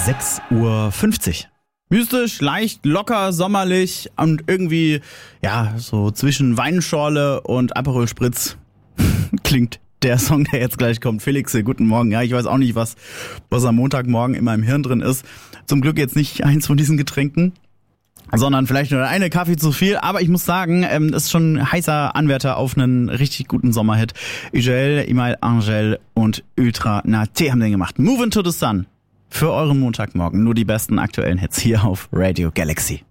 6:50 Uhr. Mystisch, leicht, locker, sommerlich und irgendwie, ja, so zwischen Weinschorle und Aperol Spritz klingt der Song, der jetzt gleich kommt. Felix, guten Morgen. Ja, ich weiß auch nicht, was am Montagmorgen in meinem Hirn drin ist. Zum Glück jetzt nicht eins von diesen Getränken, sondern vielleicht nur eine Kaffee zu viel. Aber ich muss sagen, das ist schon ein heißer Anwärter auf einen richtig guten Sommerhit. Ugel, Imael Angel und Ultra Naté haben den gemacht. Move into the Sun. Für euren Montagmorgen nur die besten aktuellen Hits hier auf Radio Galaxy.